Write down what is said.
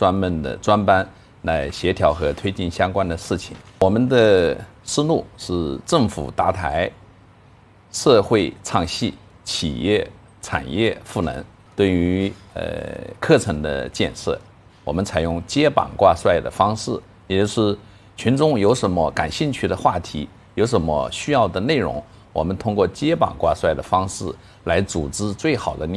专门的专班来协调和推进相关的事情。我们的思路是政府搭台，社会唱戏，企业产业赋能。对于课程的建设，我们采用接榜挂帅的方式，也就是群众有什么感兴趣的话题，有什么需要的内容，我们通过接榜挂帅的方式来组织最好的